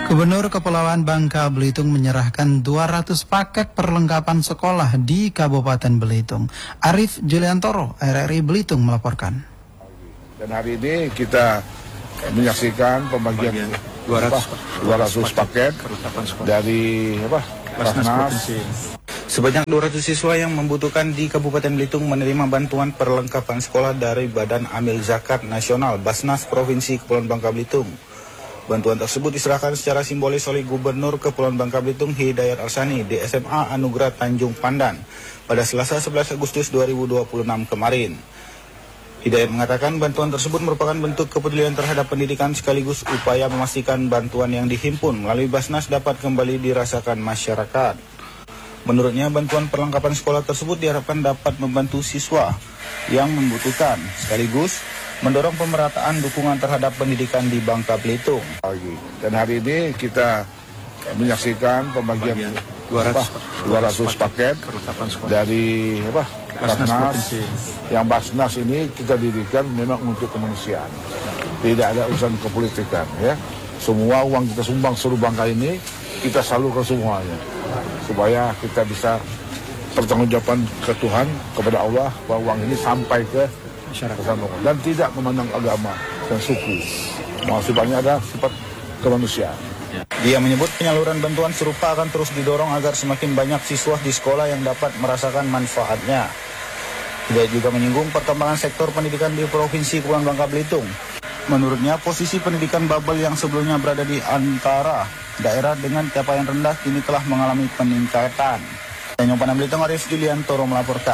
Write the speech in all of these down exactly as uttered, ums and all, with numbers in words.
Gubernur Kepulauan Bangka Belitung menyerahkan dua ratus paket perlengkapan sekolah di Kabupaten Belitung. Arif Juliantoro, R R I Belitung melaporkan. Dan hari ini kita menyaksikan pembagian dua ratus paket dari apa? Basnas. Sebanyak dua ratus siswa yang membutuhkan di Kabupaten Belitung menerima bantuan perlengkapan sekolah dari Badan Amil Zakat Nasional Basnas Provinsi Kepulauan Bangka Belitung. Bantuan tersebut diserahkan secara simbolis oleh Gubernur Kepulauan Bangka Belitung Hidayat Arsani di S M A Anugerah Tanjung Pandan pada Selasa sebelas Agustus dua ribu dua puluh enam kemarin. Hidayat mengatakan bantuan tersebut merupakan bentuk kepedulian terhadap pendidikan sekaligus upaya memastikan bantuan yang dihimpun melalui Basnas dapat kembali dirasakan masyarakat. Menurutnya bantuan perlengkapan sekolah tersebut diharapkan dapat membantu siswa yang membutuhkan sekaligus mendorong pemerataan dukungan terhadap pendidikan di Bangka Belitung. Dan hari ini kita menyaksikan pembagian dua ratus paket dari apa? Basnas. Yang Basnas ini kita dirikan memang untuk kemanusiaan. Tidak ada urusan kepolitikan ya. Semua uang kita sumbang seluruh Bangka ini kita salurkan semuanya supaya kita bisa pertanggungjawaban ke Tuhan, kepada Allah bahwa uang ini sampai ke masyarakat dan tidak memandang agama dan suku. Mau sifatnya ada sifat kemanusiaan. Dia menyebut penyaluran bantuan serupa akan terus didorong agar semakin banyak siswa di sekolah yang dapat merasakan manfaatnya. Dia juga menyinggung perkembangan sektor pendidikan di Provinsi Kepulauan Bangka Belitung. Menurutnya, posisi pendidikan Babel yang sebelumnya berada di antara daerah dengan capaian rendah kini telah mengalami peningkatan. Tanjung Pandan Belitung, Arif Juliantoro melaporkan.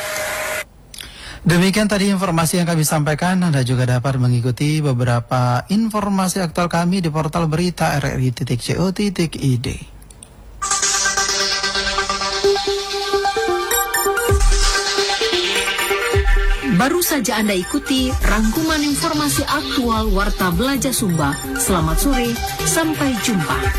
Demikian tadi informasi yang kami sampaikan. Anda juga dapat mengikuti beberapa informasi aktual kami di portal berita r r i titik co titik i d. Baru saja Anda ikuti rangkuman informasi aktual Warta Belajar Sumba. Selamat sore, sampai jumpa.